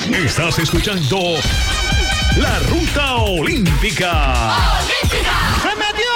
Estás escuchando La Ruta Olímpica. ¡Se metió!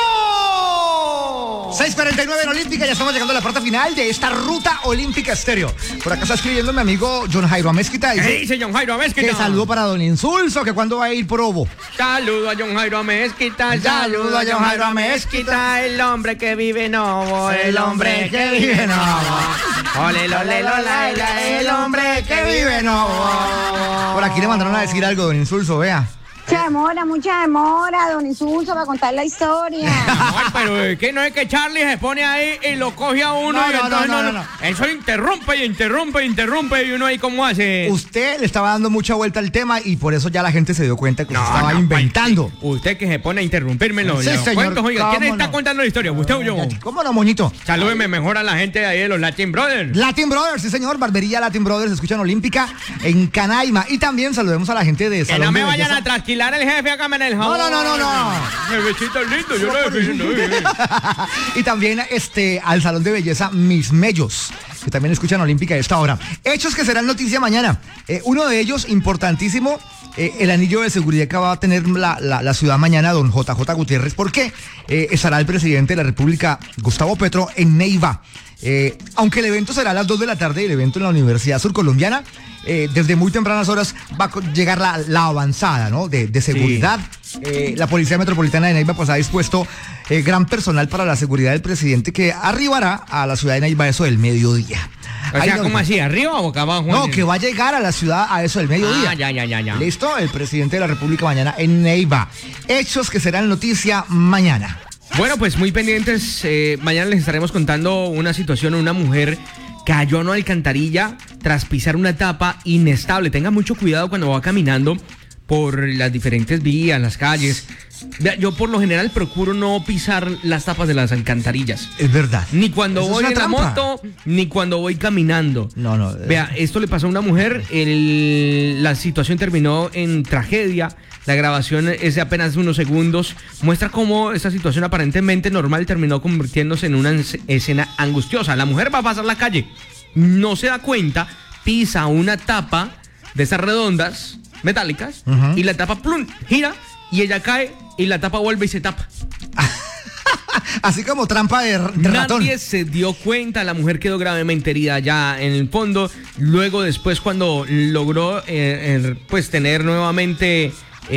6:49 en Olímpica, ya estamos llegando a la parte final de esta Ruta Olímpica Estéreo. Por acá está escribiendo mi amigo John Jairo Amezquita. ¿Qué dice John Jairo Amezquita? Que saludo para Don Insulso, que cuando va a ir Probo. Saludo a John Jairo Amezquita, saludo a John Jairo Amezquita, el hombre que vive en Novo, el hombre que vive en Novo. Ole, lole, lola, el hombre que vive en Novo. Por aquí le mandaron a decir algo, Don Insulso, vea. Mucha demora, don Insulso, para contar la historia. Amor, pero es que no es que Charlie se pone ahí y lo coge a uno no. Eso interrumpe y uno ahí cómo hace. Usted le estaba dando mucha vuelta al tema y por eso ya la gente se dio cuenta que usted estaba inventando. Usted que se pone a interrumpírmelo. Sí, señor. Cuentos, oiga, ¿quién está contando la historia? ¿Usted o yo? ¿Cómo no, moñito? Salúdeme mejor a la gente de ahí de los Latin Brothers. Latin Brothers, sí señor, Barbería Latin Brothers, escuchan Olímpica en Canaima. Y también saludemos a la gente de Salón que no me de vayan Belleza. a trasquilar el jefe acá en el jabón. No. El bechito lindo, yo lo defiendo. Y también al Salón de Belleza Mis Mellos, que también escuchan Olímpica a esta hora. Hechos que serán noticia mañana. Uno de ellos, importantísimo, el anillo de seguridad que va a tener la ciudad mañana, don JJ Gutiérrez, porque estará el presidente de la República, Gustavo Petro, en Neiva. Aunque el evento será a las 2 de la tarde, el evento en la Universidad Surcolombiana, desde muy tempranas horas va a llegar la avanzada, ¿no? de seguridad. La Policía Metropolitana de Neiva pues ha dispuesto gran personal para la seguridad del presidente, que arribará a la ciudad de Neiva a eso del mediodía. O sea, ¿cómo así? ¿Arriba o boca abajo? No, que va a llegar a la ciudad a eso del mediodía. Ya. ¿Listo? El presidente de la República mañana en Neiva. Hechos que serán noticia mañana. Bueno, pues muy pendientes. Mañana les estaremos contando una situación. Una mujer cayó en una alcantarilla tras pisar una tapa inestable. Tenga mucho cuidado cuando va caminando por las diferentes vías, las calles. Yo por lo general procuro no pisar las tapas de las alcantarillas. Es verdad. Ni cuando voy en la moto, ni cuando voy caminando. No. Vea, esto le pasó a una mujer. La situación terminó en tragedia. La grabación es de apenas unos segundos. Muestra cómo esta situación aparentemente normal terminó convirtiéndose en una escena angustiosa. La mujer va a pasar la calle, no se da cuenta, pisa una tapa de esas redondas metálicas, y la tapa plum, gira y ella cae y la tapa vuelve y se tapa. Así como trampa de ratón. Nadie se dio cuenta, la mujer quedó gravemente herida ya en el fondo. Luego después, cuando logró pues tener nuevamente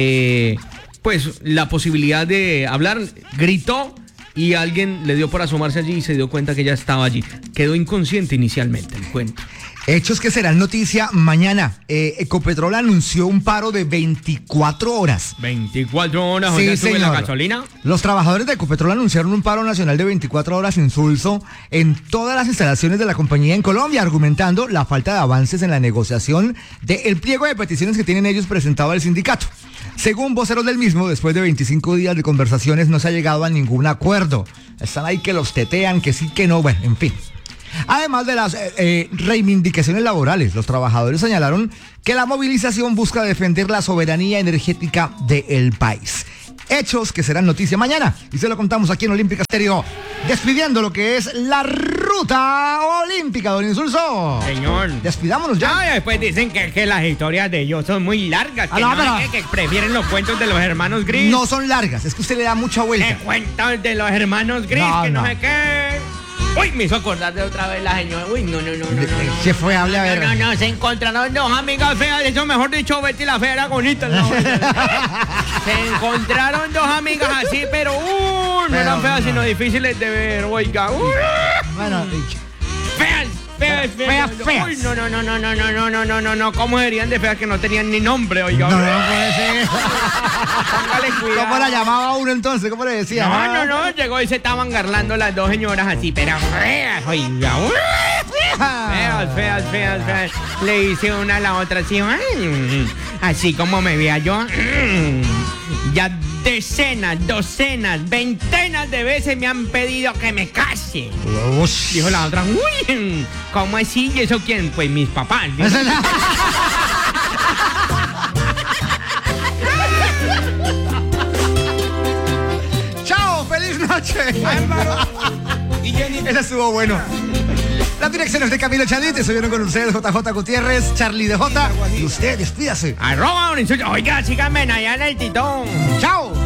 pues la posibilidad de hablar, gritó y alguien le dio por asomarse allí y se dio cuenta que ella estaba allí. Quedó inconsciente inicialmente, el cuento. Hechos que serán noticia mañana. Ecopetrol anunció un paro de 24 horas. 24 horas, sí, ¿dónde sube la señor. gasolina? Los trabajadores de Ecopetrol anunciaron un paro nacional de 24 horas insulso en todas las instalaciones de la compañía en Colombia, argumentando la falta de avances en la negociación del pliego de peticiones que tienen ellos presentado al sindicato. Según voceros del mismo, después de 25 días de conversaciones no se ha llegado a ningún acuerdo. Están ahí que los tetean, que sí, que no, bueno, en fin. Además de las reivindicaciones laborales, los trabajadores señalaron que la movilización busca defender la soberanía energética del país. Hechos que serán noticia mañana y se lo contamos aquí en Olímpica Estéreo, despidiendo lo que es la Ruta Olímpica, don Insulso. Señor. Despidámonos ya. No, después dicen que las historias de ellos son muy largas, que prefieren los cuentos de los hermanos Gris. No son largas, es que usted le da mucha vuelta. Cuentos de los hermanos Gris, no sé qué. Uy, me hizo acordar de otra vez la señora. Uy, no. Se fue, hable a ver. No, se encontraron dos amigas feas. Eso mejor dicho, Betty la fea era bonita. Se encontraron dos amigas así, pero no eran feas, sino difíciles de ver, oiga. Bueno, feas. Uy, no. ¿Cómo serían de feas que no tenían ni nombre, oiga? No puede ser. Póngale cuidado. ¿Cómo la llamaba uno entonces? ¿Cómo le decía? No. Llegó y se estaban garlando las dos señoras así, pero feas, oiga. Feas. Le dice una a la otra así, así como me veía yo. Ya decenas, docenas, ventenas de veces me han pedido que me case. Dijo la otra, uy, ¿cómo así? ¿Y eso quién? Pues mis papás. ¡Chao! ¡Feliz noche! Ese estuvo bueno. Las direcciones de Camilo Chalite, estuvieron con ustedes JJ Gutiérrez, Charlie DJ y usted, despídase. @Don Insulso. Oiga, síganme allá en el Titón. ¡Chao!